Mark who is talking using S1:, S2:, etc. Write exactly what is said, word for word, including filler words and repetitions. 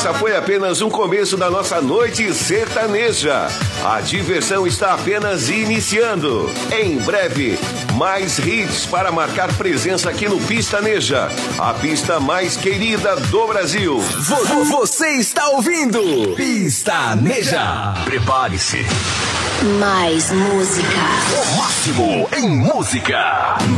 S1: essa foi apenas um começo da nossa noite sertaneja. A diversão está apenas iniciando. Em breve, mais hits para marcar presença aqui no Pistaneja, a pista mais querida do Brasil.
S2: Você está ouvindo Pistaneja.
S3: Prepare-se.
S4: Mais música.
S3: O máximo em música.